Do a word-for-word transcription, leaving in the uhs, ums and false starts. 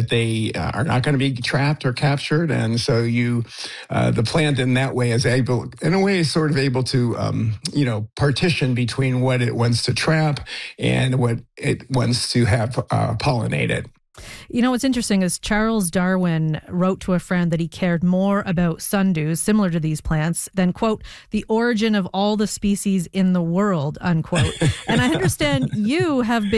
that they uh, are not going to be trapped or captured. And so you, uh, the plant in that way is able, in a way, is sort of able to, um, you know, partition between what it wants to trap and what it wants to have uh, pollinated. You know, what's interesting is Charles Darwin wrote to a friend that he cared more about sundews, similar to these plants, than, quote, the origin of all the species in the world, unquote. And I understand you have been